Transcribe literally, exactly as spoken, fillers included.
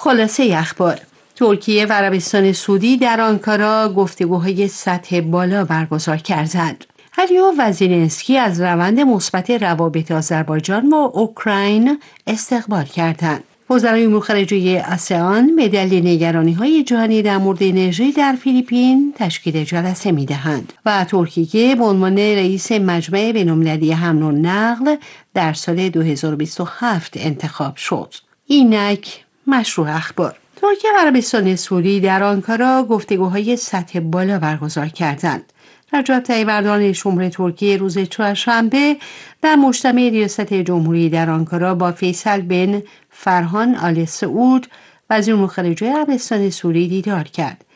خلاصه اخبار: ترکیه و عربستان سعودی در آنکارا گفتگوهای سطح بالا برگزار کردند. هریو وزیرنسکی از روند مثبت روابط آذربایجان با اوکراین استقبال کردند. وزرای امور خارجه آسیان به دلیل نگرانی‌های جهانی در مورد انرژی در فیلیپین تشکیل جلسه می‌دهند و ترکیه به عنوان رئیس مجمع بین‌المللی حمل و نقل در سال دو هزار و بیست و هفت انتخاب شد. اینک مشروع اخبار. ترکیه و عربستان سعودی در آنکارا گفتگوهای سطح بالا برگزار کردند. رجب طیب اردوغان رئیس جمهور ترکیه روز چهارشنبه در مجتمع ریاست جمهوری در آنکارا با فیصل بن فرهان آل سعود وزیر امور خارجه عربستان سعودی دیدار کرد.